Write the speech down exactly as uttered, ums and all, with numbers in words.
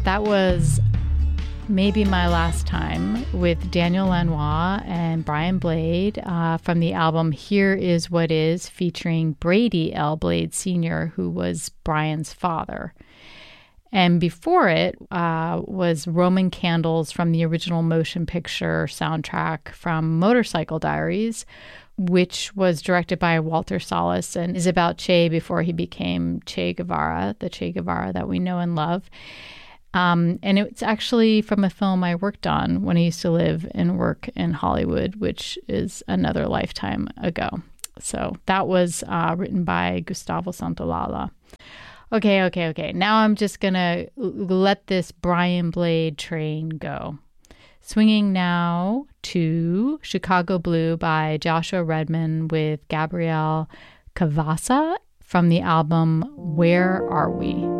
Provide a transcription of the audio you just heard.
that was Maybe My Last Time with Daniel Lanois and Brian Blade uh, from the album Here Is What Is, featuring Brady L. Blade Senior, who was Brian's father. And before it uh, was Roman Candles from the original motion picture soundtrack from Motorcycle Diaries, which was directed by Walter Salles and is about Che before he became Che Guevara, the Che Guevara that we know and love. Um, and it's actually from a film I worked on when I used to live and work in Hollywood, which is another lifetime ago. So that was uh, written by Gustavo Santaolalla. Okay, okay, okay. Now I'm just going to let this Brian Blade train go. Swinging now to Chicago Blue by Joshua Redman with Gabrielle Cavassa from the album Where Are We?